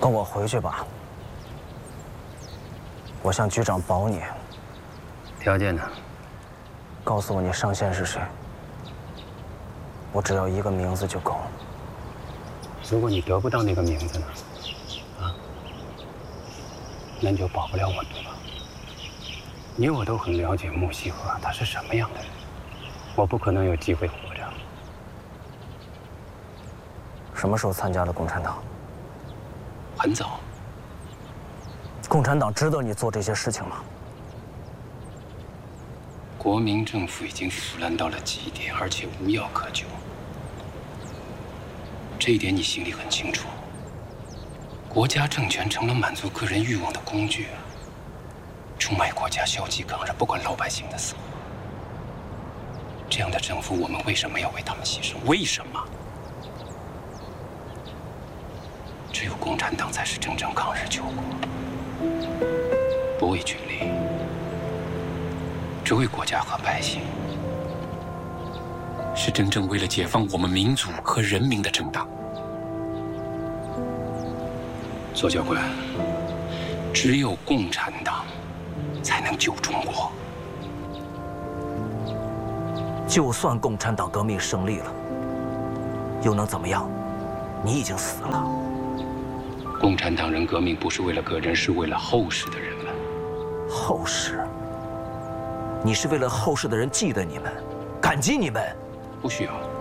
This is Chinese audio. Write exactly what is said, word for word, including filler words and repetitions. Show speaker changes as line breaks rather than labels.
跟我回去吧。我向局长保你。
条件呢？
告诉我你上线是谁。我只要一个名字就够。
如果你得不到那个名字呢？啊？那你就保不了我，对吧？你我都很了解穆西河他是什么样的人，我不可能有机会活着。
什么时候参加了共产党？
很早。
共产党知道你做这些事情吗？
国民政府已经腐烂到了极点，而且无药可救。这一点你心里很清楚。国家政权成了满足个人欲望的工具啊！出卖国家，消极抗日，不管老百姓的死活。这样的政府，我们为什么要为他们牺牲？为什么？只有共产党才是真正抗日救国，不为权力，只为国家和百姓，是真正为了解放我们民族和人民的政党。左教官，只有共产党才能救中国。
就算共产党革命胜利了，又能怎么样？你已经死了。
共产党人革命不是为了个人，是为了后世的人们。
后世？你是为了后世的人记得你们，感激你们？
不需要。